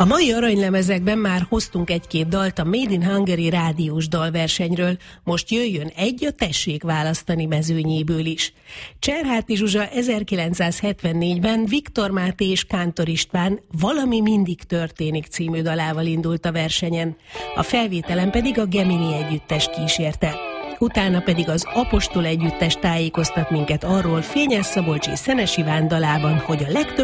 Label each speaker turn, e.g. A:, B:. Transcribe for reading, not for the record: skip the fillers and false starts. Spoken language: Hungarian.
A: A mai aranylemezekben már hoztunk egy-két dalt a Made in Hungary rádiós dalversenyről, most jöjjön egy a Tessék választani mezőnyéből is. Cserháti Zsuzsa 1974-ben Viktor Máté és Kántor István Valami mindig történik című dalával indult a versenyen, a felvételen pedig a Gemini együttes kísérte. Utána pedig az Apostol együttes tájékoztat minket arról Fényes Szabolcs és Szenes Iván dalában, hogy a legtöbb